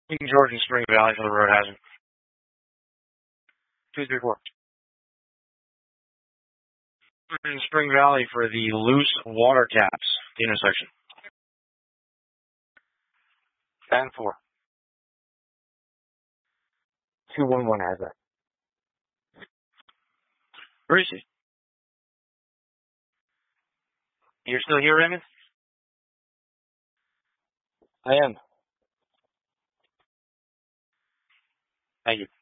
King George and Spring Valley for the road hazard. 234. In Spring Valley for the loose water taps intersection. 10-4. 211 has that. Where is he? You're still here, Raymond? I am. Thank you.